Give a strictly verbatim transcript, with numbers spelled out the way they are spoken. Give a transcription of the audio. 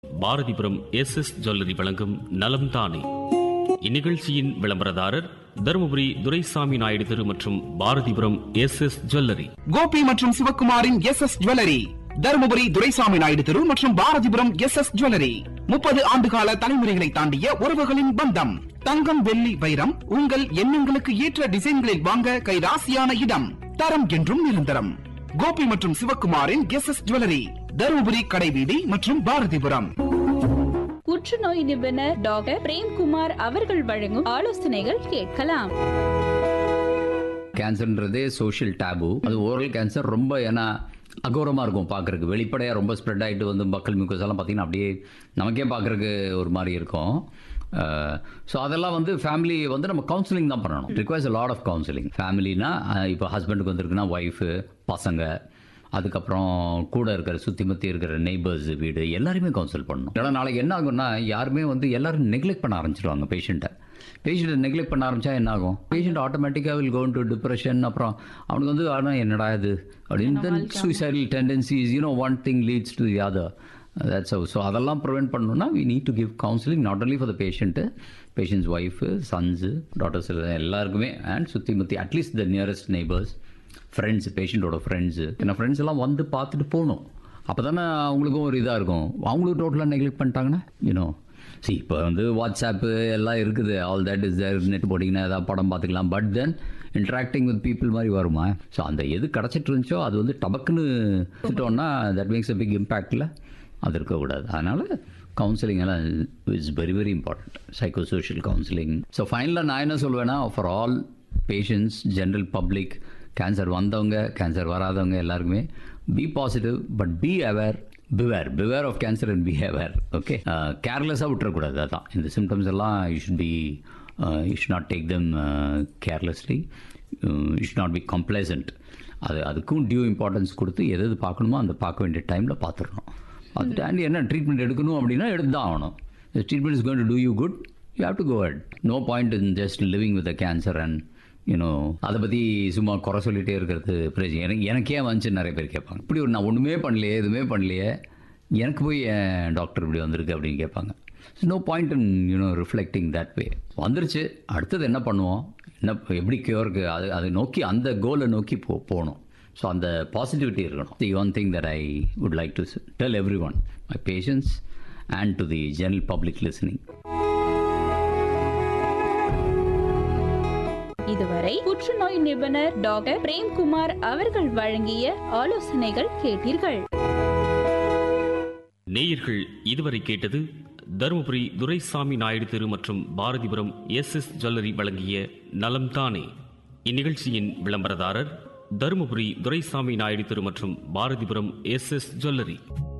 Bharathipuram S S jewellery வழங்கும் நலம் தானே. இந்நிகழ்ச்சியின் விளம்பரதாரர் தருமபுரி துரைசாமி நாயுடு தெரு மற்றும் Bharathipuram S S jewellery. Gopi மற்றும் சிவக்குமாரின் S S jewellery, Dharmapuri Duraisamy Naidu தெரு மற்றும் பாரதிபுரம் எஸ் எஸ் ஜுவல்லரி. முப்பது ஆண்டுகால தலைமுறைகளை தாண்டிய உறவுகளின் பந்தம். தங்கம், வெள்ளி, வைரம் உங்கள் எண்ணங்களுக்கு ஏற்ற டிசைன்களில் வாங்க கைராசியான இடம். தரம் என்றும் நிரந்தரம். கோபி மற்றும் சிவக்குமாரின் எஸ் எஸ் ஜுவல்லரி, தருமபுரி கடைவீதி மற்றும் பாரதிபுரம். புற்றுநோய் நிபுணர் டாக்டர் பிரேம்குமார் அவர்கள் வழங்கும் ஆலோசனைகள் கேட்கலாம். கேன்சர்ன்றதே சோஷியல் டேபு. அது ஓரல் கேன்சர் ரொம்ப ஏன்னா அகோரமாக இருக்கும் பார்க்குறதுக்கு. வெளிப்படையாக ரொம்ப ஸ்ப்ரெட் ஆகிட்டு வந்து மக்கள் மியூக்கஸ் எல்லாம் பார்த்தீங்கன்னா அப்படியே நமக்கே பார்க்குறதுக்கு ஒரு மாதிரி இருக்கும். ஸோ அதெல்லாம் வந்து ஃபேமிலி வந்து நம்ம கவுன்சிலிங் தான் பண்ணணும். Requires a lot of counselling. ஃபேமிலினா இப்போ ஹஸ்பண்டுக்கு வந்திருக்குன்னா ஒய்ஃபு, பசங்க, அதுக்கப்புறம் கூட இருக்கிற சுற்றி முற்றி இருக்கிற நெய்பர்ஸ் வீடு எல்லாருமே கவுன்சில் பண்ணணும். ஏன்னா நாளைக்கு என்ன ஆகும்னா யாருமே வந்து எல்லாரும் நெக்லெக்ட் பண்ண ஆரம்பிச்சிடுவாங்க பேஷண்ட்டை. பேஷண்ட்டை நெக்லெக்ட் பண்ண ஆரம்பித்தா என்ன ஆகும்? பேஷண்ட் ஆட்டோமேட்டிக்காக வில் கோ டு டிப்ரெஷன். அப்புறம் அவனுக்கு வந்து ஆனால் என்னடா இது அப்படின்னு தென் suicidal tendencies, you know one thing leads to the other. That's how. So அதெல்லாம் ப்ரிவென்ட் பண்ணணும்னா we need to give counselling not only for the patient, patients wife, sons, daughters எல்லாருக்குமே, அண்ட் சுற்றி முற்றி at least the nearest neighbours, friends, பேஷண்ட்டோட friends. ஏன்னா friends எல்லாம் வந்து பார்த்துட்டு போகணும். அப்போ தானே அவங்களுக்கும் ஒரு இதாக இருக்கும். அவங்களுக்கு டோட்டலாக நெக்லெக்ட் பண்ணிட்டாங்கன்னா யூனோ சி இப்போ வந்து வாட்ஸ்அப்பு எல்லாம் இருக்குது, all that is there. Net போட்டிங்கன்னா ஏதாவது படம் பார்த்துக்கலாம். But then interacting with people மாதிரி வருமா? ஸோ அந்த எது கிடச்சிட்டு இருந்துச்சோ அது வந்து டபக்குன்னு வச்சுட்டோன்னா தட் மேக்ஸ் அ பிக் இம்பேக்டில் அது இருக்கக்கூடாது. அதனால் கவுன்சிலிங் எல்லாம் it's very very important. Psycho social counselling. So ஃபைனலாக நான் என்ன சொல்வேன்னா, for all patients, general public, cancer வந்தவங்க, கேன்சர் வராதவங்க எல்லாருக்குமே B positive, but be aware. Beware beware of cancer and be aware. Okay, கேர்லெஸ்ஸாக விட்டுறக்கூடாது. அதான் இந்த சிம்டம்ஸ் எல்லாம் you should be you should not take them carelessly. You should not be கம்ப்ளசன்ட். அது அதுக்கும் due importance கொடுத்து எது எது பார்க்கணுமோ அந்த பார்க்க வேண்டிய டைமில் பார்த்துடணும். அது தாண்டி என்ன ட்ரீட்மெண்ட் எடுக்கணும் அப்படின்னா எடுத்து தான் ஆகணும். The treatment is going to do you good, you have to go ahead. No point in just living with the cancer and you know அதை பற்றி சும்மா குறை சொல்லிகிட்டே இருக்கிறது பிரச்சனை. எனக்கு எனக்கே வந்துச்சு நிறைய பேர் கேட்பாங்க. இப்படி ஒரு நான் ஒன்றுமே பண்ணலையே, எதுவுமே பண்ணலையே, எனக்கு போய் ஏன் டாக்டர் இப்படி வந்திருக்கு அப்படின்னு கேட்பாங்க. No point in you know reflecting that way. வந்துருச்சு, அடுத்தது என்ன பண்ணுவோம், என்ன எப்படி கியூருக்கு, அது அதை நோக்கி அந்த கோலை நோக்கி போ போகணும். ஸோ அந்த பாசிட்டிவிட்டி இருக்கணும். The one thing that I would like to tell every one, my patients and to the general public listening. இதுவரை புற்றுநோய் நிபுணர் டாக்டர் பிரேம்குமார் அவர்கள் வழங்கிய ஆலோசனைகள் கேட்டீர்கள். நேயர்கள் இதுவரை கேட்டது தருமபுரி துரைசாமி நாயுடு தெரு மற்றும் பாரதிபுரம் எஸ் எஸ் ஜுவல்லரி வழங்கிய நலம் தானே. இந்நிகழ்ச்சியின் விளம்பரதாரர் தருமபுரி துரைசாமி நாயுடு தெரு மற்றும் பாரதிபுரம் எஸ் எஸ் ஜுவல்லரி.